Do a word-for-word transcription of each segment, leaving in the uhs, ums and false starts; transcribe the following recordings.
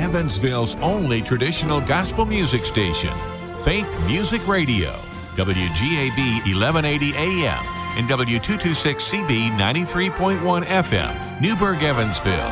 Evansville's only traditional gospel music station, Faith Music Radio, W G A B eleven eighty A M and W two twenty-six C B ninety-three point one F M, Newburgh, Evansville.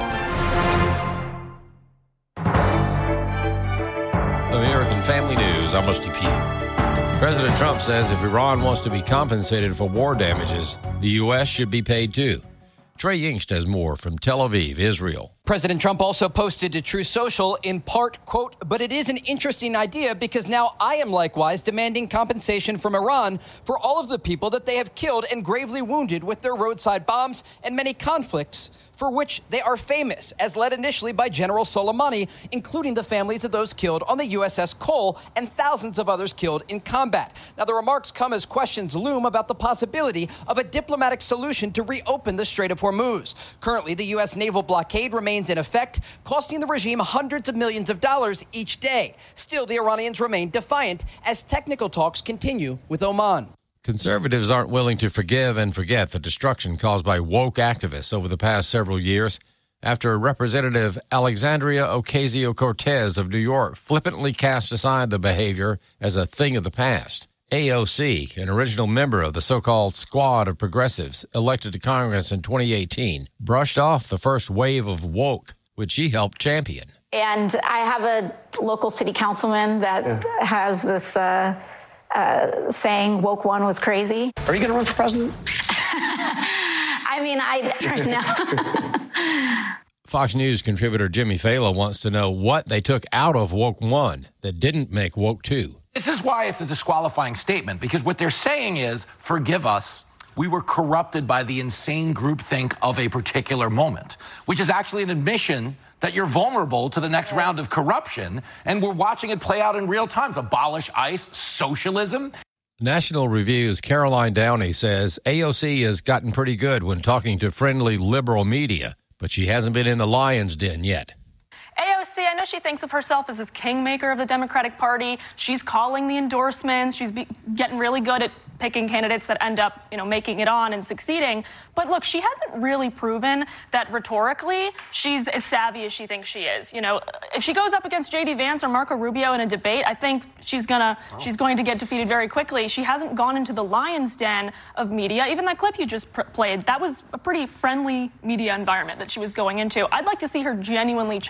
American Family News, I'm Rusty Pugh. President Trump says if Iran wants to be compensated for war damages, the U S should be paid too. Trey Yingst has more from Tel Aviv, Israel. President Trump also posted to Truth Social in part, quote, but it is an interesting idea because now I am likewise demanding compensation from Iran for all of the people that they have killed and gravely wounded with their roadside bombs and many conflicts for which they are famous, as led initially by General Soleimani, including the families of those killed on the U S S Cole and thousands of others killed in combat. Now, the remarks come as questions loom about the possibility of a diplomatic solution to reopen the Strait of Hormuz. Currently, the U S naval blockade remains in effect, costing the regime hundreds of millions of dollars each day. Still, the Iranians remain defiant as technical talks continue with Oman. Conservatives aren't willing to forgive and forget the destruction caused by woke activists over the past several years after Representative Alexandria Ocasio-Cortez of New York flippantly cast aside the behavior as a thing of the past. A O C, an original member of the so-called squad of progressives elected to Congress in twenty eighteen, brushed off the first wave of woke, which she helped champion. And I have a local city councilman that yeah. has this uh, uh, saying, woke one was crazy. Are you going to run for president? I mean, I right now. Fox News contributor Jimmy Fallon wants to know what they took out of woke one that didn't make woke two. This is why it's a disqualifying statement, because what they're saying is, forgive us, we were corrupted by the insane groupthink of a particular moment, which is actually an admission that you're vulnerable to the next round of corruption, and we're watching it play out in real time. Abolish ICE, socialism. National Review's Caroline Downey says A O C has gotten pretty good when talking to friendly liberal media, but she hasn't been in the lion's den yet. A O C, I know she thinks of herself as this kingmaker of the Democratic Party. She's calling the endorsements. She's be- getting really good at picking candidates that end up, you know, making it on and succeeding. But look, she hasn't really proven that rhetorically she's as savvy as she thinks she is. You know, if she goes up against J D Vance or Marco Rubio in a debate, I think she's gonna oh. she's going to get defeated very quickly. She hasn't gone into the lion's den of media. Even that clip you just pr- played, that was a pretty friendly media environment that she was going into. I'd like to see her genuinely